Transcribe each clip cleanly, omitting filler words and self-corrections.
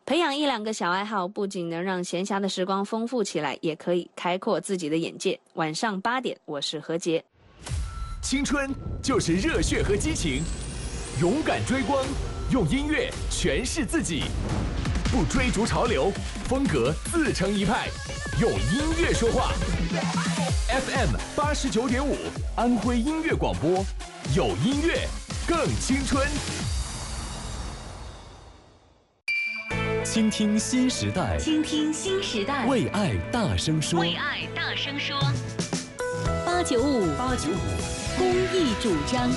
培养1-2个小爱好，不仅能让闲暇的时光丰富起来，也可以开阔自己的眼界。晚上8点，我是何洁。 青春就是热血和激情，勇敢追光，用音乐诠释自己，不追逐潮流，风格自成一派，用音乐说话。FM 89.5，安徽音乐广播，有音乐更青春。 倾听新时代， 倾听新时代， 为爱大声说， 为爱大声说。895公益主张。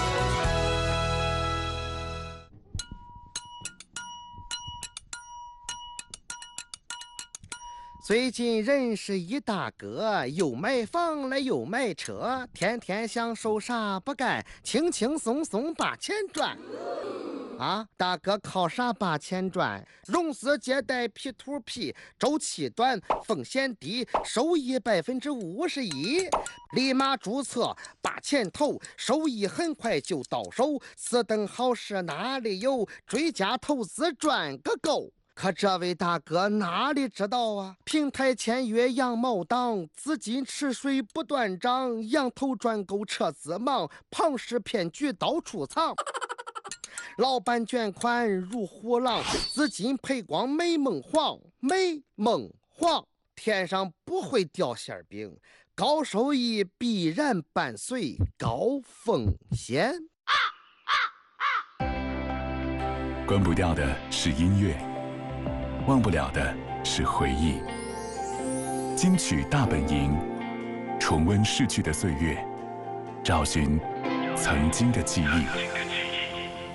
最近认识一大哥，又买房了又买车，天天享受啥不干，轻轻松松把钱赚。啊，大哥靠啥把钱赚？融资借贷 P2P， 周期短，风险低，收益51%，立马注册把钱投，收益很快就到手。此等好事哪里有？追加投资赚个够。可这位大哥哪里知道啊？平台签约羊毛党，资金池水不断涨，羊头转狗车子忙，庞氏骗局到处藏。老板卷款如虎狼，资金赔光没梦黄，没梦黄。天上不会掉馅饼，高收益必然伴随高风险。 关不掉的是音乐，忘不了的是回忆。金曲大本营，重温逝去的岁月，找寻曾经的记忆。